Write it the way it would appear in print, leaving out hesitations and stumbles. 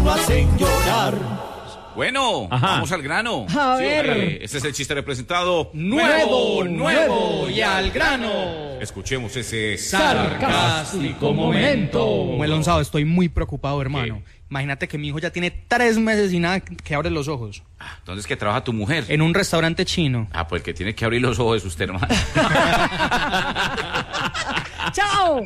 lo hacen llorar. Bueno, vamos al grano. A ver. Ese es el chiste representado. Nuevo y al grano. Escuchemos ese Sarcástico momento. Muelonzado, estoy muy preocupado, hermano. Imagínate que mi hijo ya tiene 3 meses y nada que abre los ojos. ¿Dónde es que trabaja tu mujer? En un restaurante chino. Pues el que tiene que abrir los ojos es usted, hermano. ¡Chao!